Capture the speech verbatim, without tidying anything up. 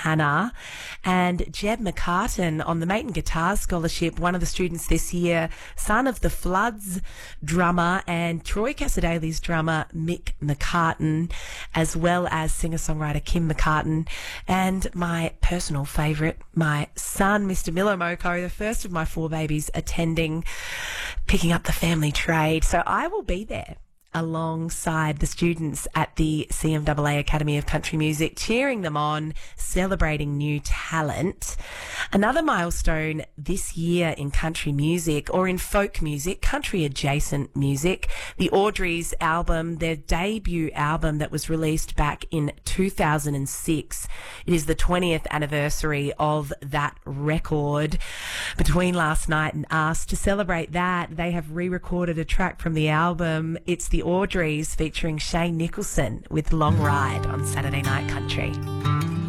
Hannah, and Jeb McCartan on the Maton Guitar Scholarship, one of the students this year, son of the Floods drummer and Troy Cassadaly's drummer Mick McCartan, as well as singer-songwriter Kim McCartan, and my personal favourite, my son, Mister Milo Moko, the first of my four babies attending, picking up the family trade. So I will be there alongside the students at the C M A A Academy of Country Music, cheering them on, celebrating new talent. Another milestone this year in country music, or in folk music, country adjacent music, the Audreys album, their debut album that was released back in two thousand six. It is the twentieth anniversary of that record. Between last night and us, to celebrate that, they have re-recorded a track from the album. It's the Audreys featuring Shane Nicholson with Long Ride on Saturday Night Country.